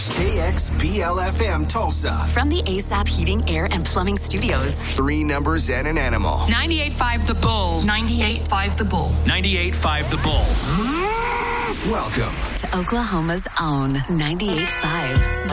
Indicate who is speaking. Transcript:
Speaker 1: KXBL-FM Tulsa.
Speaker 2: From the ASAP Heating, Air, and Plumbing Studios.
Speaker 1: 3 numbers and an animal.
Speaker 3: 98.5 The Bull.
Speaker 4: 98.5 The Bull.
Speaker 5: 98.5 The Bull.
Speaker 1: Welcome
Speaker 2: to Oklahoma's own 98.5